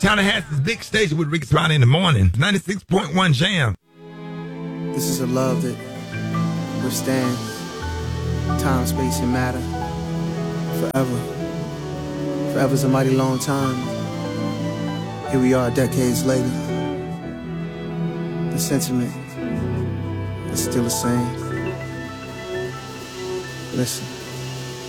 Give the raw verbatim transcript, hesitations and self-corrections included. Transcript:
Tallahassee's big station with Rick Friday in the morning. ninety-six point one Jam. This is a love that withstands time, space, and matter forever. Forever's a mighty long time. Here we are decades later. The sentiment is still the same. Listen.